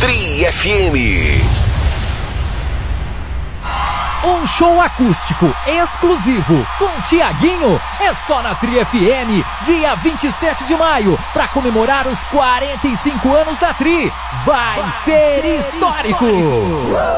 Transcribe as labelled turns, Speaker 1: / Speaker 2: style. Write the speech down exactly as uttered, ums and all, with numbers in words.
Speaker 1: Tri F M.
Speaker 2: Um show acústico exclusivo com Tiaguinho é só na Tri F M, dia vinte e sete de maio, para comemorar os quarenta e cinco anos da Tri. Vai, Vai ser, ser histórico! histórico.